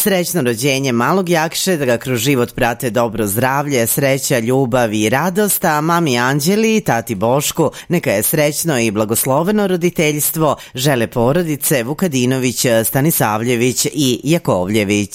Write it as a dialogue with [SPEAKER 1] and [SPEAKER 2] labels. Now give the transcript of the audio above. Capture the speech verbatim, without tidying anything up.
[SPEAKER 1] Srećno rođenje malog Jakše, da ga kroz život prate dobro zdravlje, sreća, ljubav i radost, a mami Anđeli i tati Bošku neka je srećno i blagosloveno roditeljstvo, žele porodice Vukadinović, Stanisavljević i Jakovljević.